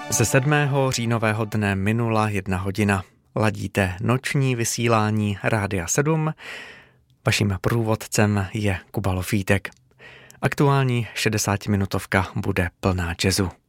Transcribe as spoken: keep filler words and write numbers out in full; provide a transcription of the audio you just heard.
Ze sedmého říjnového dne minula jedna hodina. Ladíte noční vysílání Rádia sedm. Vaším průvodcem je Kuba Lofítek. Aktuální šedesátiminutovka bude plná jazzu.